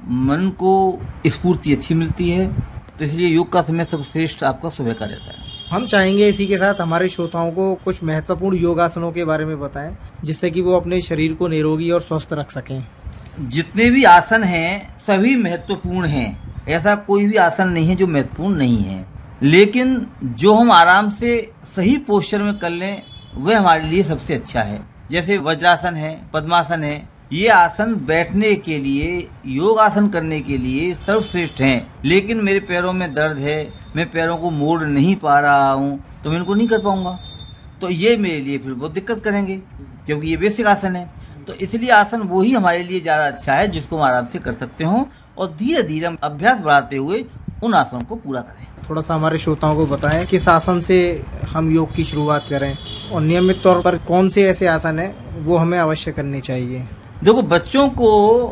मन को स्फूर्ति अच्छी मिलती है। तो इसलिए योग का समय सर्वश्रेष्ठ आपका सुबह का रहता है। हम चाहेंगे इसी के साथ हमारे श्रोताओं को कुछ महत्वपूर्ण योगासनों के बारे में बताएं, जिससे कि वो अपने शरीर को निरोगी और स्वस्थ रख सकें। जितने भी आसन हैं सभी महत्वपूर्ण हैं, ऐसा कोई भी आसन नहीं है जो महत्वपूर्ण नहीं है, लेकिन जो हम आराम से सही पोस्चर में कर लें वह हमारे लिए सबसे अच्छा है। जैसे वज्रासन है, पद्मासन है, ये आसन बैठने के लिए, योग आसन करने के लिए सर्वश्रेष्ठ हैं। लेकिन मेरे पैरों में दर्द है, मैं पैरों को मोड़ नहीं पा रहा हूँ, तो मैं इनको नहीं कर पाऊंगा, तो ये मेरे लिए फिर बहुत दिक्कत करेंगे, क्योंकि ये बेसिक आसन है। तो इसलिए आसन वही हमारे लिए ज्यादा अच्छा है जिसको हम आराम से कर सकते हो, और धीरे धीरे हम अभ्यास बढ़ाते हुए उन आसनों को पूरा करें। थोड़ा सा हमारे श्रोताओं को बताएं किस आसन से हम योग की शुरुआत करें, और नियमित तौर पर कौन से ऐसे आसन है वो हमें अवश्य करने चाहिए। देखो, बच्चों को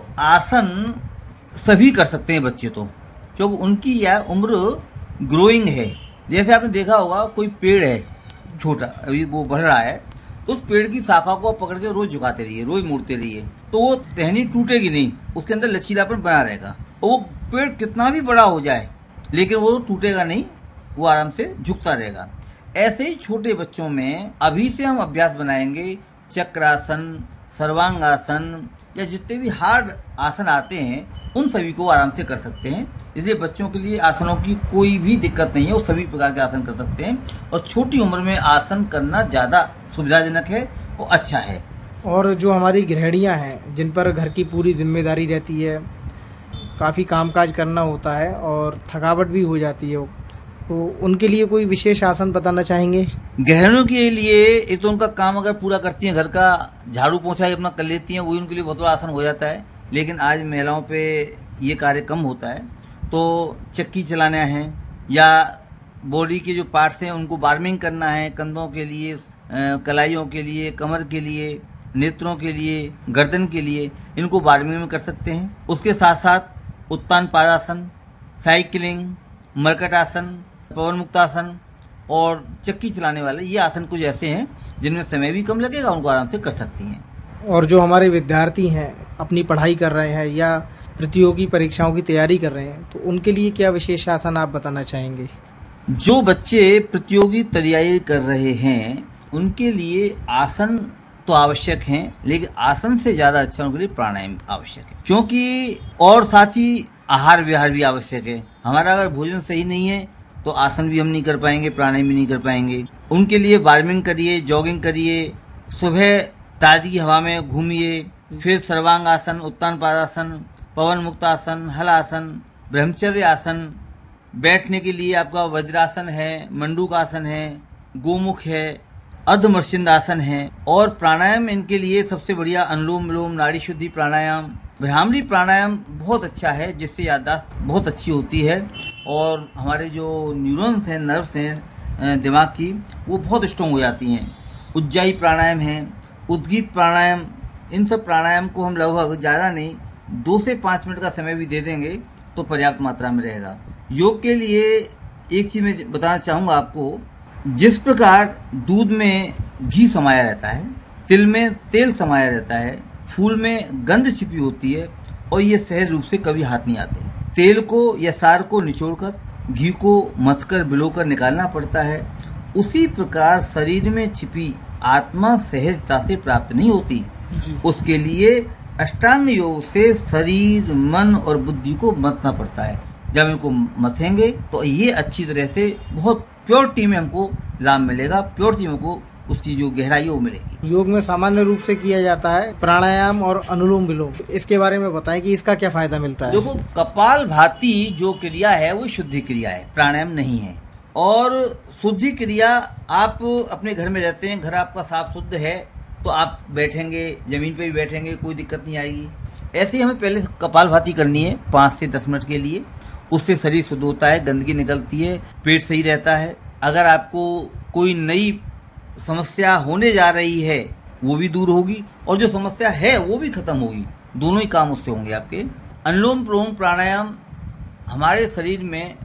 आसन सभी कर सकते हैं बच्चे तो, क्योंकि उनकी यह उम्र ग्रोइंग है। जैसे आपने देखा होगा, कोई पेड़ है छोटा, अभी वो बढ़ रहा है, उस पेड़ की शाखा को पकड़ के रोज झुकाते रहिए, रोज मोड़ते रहिए, तो वो टहनी टूटेगी नहीं, उसके अंदर लचीलापन बना रहेगा। और वो पेड़ कितना भी बड़ा हो जाए लेकिन वो टूटेगा नहीं, वो आराम से झुकता रहेगा। ऐसे ही छोटे बच्चों में अभी से हम अभ्यास बनाएंगे, चक्रासन, सर्वांगासन या जितने भी हार्ड आसन आते हैं उन सभी को आराम से कर सकते हैं। इसलिए बच्चों के लिए आसनों की कोई भी दिक्कत नहीं है, वो सभी प्रकार के आसन कर सकते हैं, और छोटी उम्र में आसन करना ज्यादा सुविधाजनक है और अच्छा है। और जो हमारी गृहिणियां हैं जिन पर घर की पूरी जिम्मेदारी रहती है, काफ़ी कामकाज करना होता है और थकावट भी हो जाती है, तो उनके लिए कोई विशेष आसन बताना चाहेंगे? गृहिणियों के लिए एक तो उनका काम अगर पूरा करती हैं, घर का झाड़ू पोछा अपना कर लेती हैं, वही उनके लिए बहुत बड़ा आसन हो जाता है। लेकिन आज महिलाओं पे ये कार्य कम होता है, तो चक्की चलाना है या बॉडी के जो पार्ट्स हैं उनको वार्मिंग करना है, कंधों के लिए, कलाइयों के लिए, कमर के लिए, नेत्रों के लिए, गर्दन के लिए, इनको वार्मिंग में कर सकते हैं। उसके साथ साथ उत्तान पादासन, साइकिलिंग, मरकट आसन, पवन मुक्तासन और चक्की चलाने वाले, ये आसन कुछ ऐसे हैं जिनमें समय भी कम लगेगा, उनको आराम से कर सकती हैं। और जो हमारे विद्यार्थी हैं अपनी पढ़ाई कर रहे हैं या प्रतियोगी परीक्षाओं की तैयारी कर रहे हैं, तो उनके लिए क्या विशेष आसन आप बताना चाहेंगे? जो बच्चे प्रतियोगी तैयारी कर रहे हैं उनके लिए आसन तो आवश्यक हैं, लेकिन आसन से ज्यादा अच्छा उनके लिए प्राणायाम आवश्यक है, क्योंकि और साथ ही आहार विहार भी आवश्यक है। हमारा अगर भोजन सही नहीं है तो आसन भी हम नहीं कर पाएंगे, प्राणायाम भी नहीं कर पाएंगे। उनके लिए वार्मिंग करिए, जॉगिंग करिए, सुबह ताजी हवा में घूमिए, फिर सर्वांग आसन, उत्तान पादासन, पवन मुक्तासन, हल आसन, ब्रह्मचर्य आसन। बैठने के लिए आपका वज्रासन है, मंडूक आसन है, गोमुख है, अर्धमर्शिंद आसन है। और प्राणायाम इनके लिए सबसे बढ़िया अनुलोम विलोम, नाड़ी शुद्धि प्राणायाम, भ्रामरी प्राणायाम बहुत अच्छा है, जिससे याददाश्त बहुत अच्छी होती है और हमारे जो न्यूरॉन्स हैं, नर्व्स हैं दिमाग की, वो बहुत स्ट्रॉन्ग हो जाती हैं। उज्जाई प्राणायाम है, उद्गीत प्राणायाम, इन सब प्राणायाम को हम लगभग ज़्यादा नहीं 2 से 5 मिनट का समय भी दे देंगे तो पर्याप्त मात्रा में रहेगा। योग के लिए एक चीज़ मैं बताना चाहूँगा आपको, जिस प्रकार दूध में घी समाया रहता है, तिल में तेल समाया रहता है, फूल में गंध छिपी होती है और ये सहज रूप से कभी हाथ नहीं आते। तेल को या सार को निचोड़कर घी को मथकर बिलोकर निकालना पड़ता है। उसी प्रकार शरीर में छिपी आत्मा सहजता से प्राप्त नहीं होती। उसके लिए अष्टांग योग से शरीर, मन और बुद्धि को मथना पड़ता है। जब इनको मथेंगे तो ये अच्छी तरह से बहुत प्योरिटी में हमको लाभ मिलेगा, प्योरिटी में हमको उसकी जो गहराई वो मिलेगी। योग में सामान्य रूप से किया जाता है प्राणायाम और अनुलोम विलोम, इसके बारे में बताएं कि इसका क्या फायदा मिलता है? देखो, कपालभाति जो क्रिया है वो शुद्धि क्रिया है, प्राणायाम नहीं है। और शुद्धि क्रिया, आप अपने घर में रहते हैं, घर आपका साफ शुद्ध है तो आप बैठेंगे, जमीन पे भी बैठेंगे, कोई दिक्कत नहीं आएगी। ऐसे ही हमें पहले कपालभाति करनी है 5 से 10 मिनट के लिए। उससे शरीर शुद्ध होता है, गंदगी निकलती है, पेट सही रहता है। अगर आपको कोई नई समस्या होने जा रही है वो भी दूर होगी और जो समस्या है वो भी खत्म होगी, दोनों ही काम उससे होंगे आपके। अनुलोम विलोम प्राणायाम, हमारे शरीर में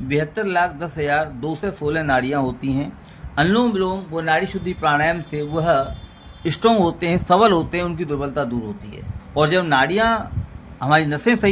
72,10,216 नाड़ियां होती हैं। अनुलोम विलोम वो नाड़ी शुद्धि प्राणायाम से वह स्ट्रॉन्ग होते हैं, सबल होते हैं, उनकी दुर्बलता दूर होती है। और जब नाड़ियां, हमारी नसें सही